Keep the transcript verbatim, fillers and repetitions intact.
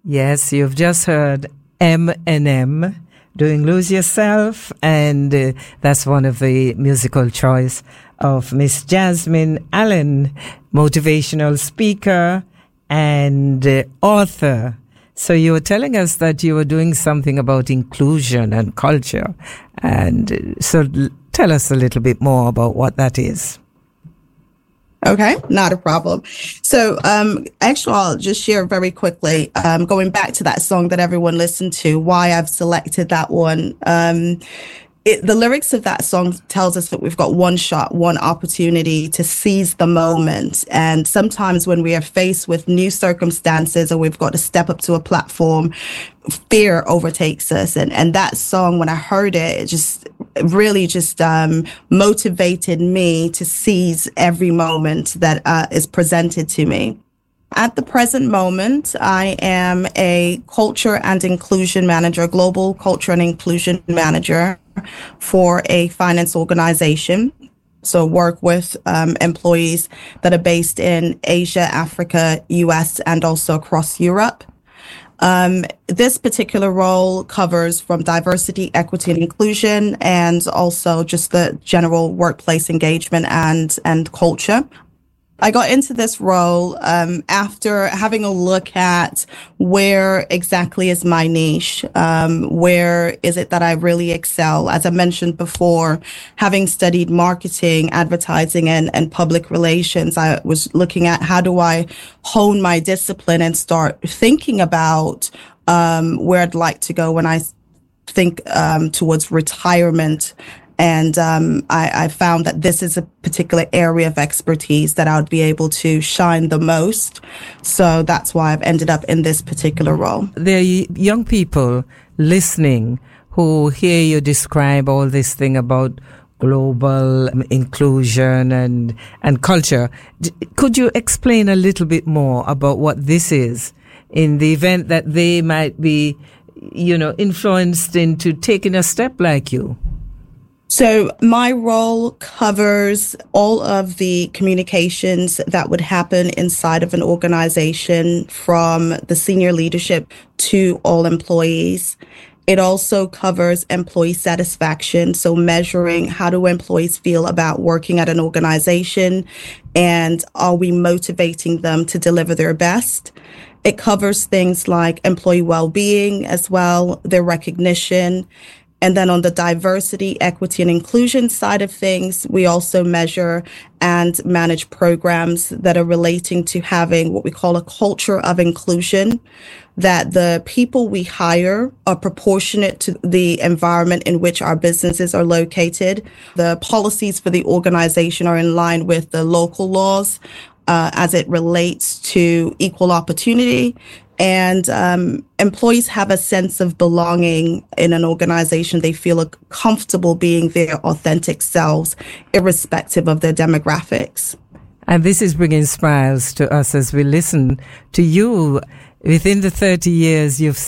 Yes, you've just heard M and M doing Lose Yourself, and uh, that's one of the musical choice of Miss Jasmine Allen, motivational speaker and uh, author. So you were telling us that you were doing something about inclusion and culture, and uh, so l- tell us a little bit more about what that is. Okay, not a problem. So, um, actually, I'll just share very quickly, um, going back to that song that everyone listened to, why I've selected that one. Um, it, the lyrics of that song tells us that we've got one shot, one opportunity to seize the moment. And sometimes when we are faced with new circumstances or we've got to step up to a platform, fear overtakes us. And, and that song, when I heard it, it just really just um, motivated me to seize every moment that uh, is presented to me. At the present moment, I am a culture and inclusion manager, global culture and inclusion manager for a finance organization. So work with um, employees that are based in Asia, Africa, U S, and also across Europe. Um, this particular role covers from diversity, equity, and inclusion, and also just the general workplace engagement and, and culture. I got into this role um, after having a look at where exactly is my niche, um, where is it that I really excel. As I mentioned before, having studied marketing, advertising, and, and public relations, I was looking at how do I hone my discipline and start thinking about um, where I'd like to go when I think um, towards retirement. And um, I, I found that this is a particular area of expertise that I would be able to shine the most. So that's why I've ended up in this particular role. There are young people listening who hear you describe all this thing about global inclusion and, and culture. D- could you explain a little bit more about what this is in the event that they might be, you know, influenced into taking a step like you? So my role covers all of the communications that would happen inside of an organization from the senior leadership to all employees. It also covers employee satisfaction, so measuring how do employees feel about working at an organization and are we motivating them to deliver their best. It covers things like employee well-being as well, their recognition. And then on the diversity, equity, and inclusion side of things, we also measure and manage programs that are relating to having what we call a culture of inclusion, that the people we hire are proportionate to the environment in which our businesses are located. The policies for the organization are in line with the local laws uh, as it relates to equal opportunity. And um, employees have a sense of belonging in an organization. They feel comfortable being their authentic selves, irrespective of their demographics. And this is bringing smiles to us as we listen to you. Within the thirty years you've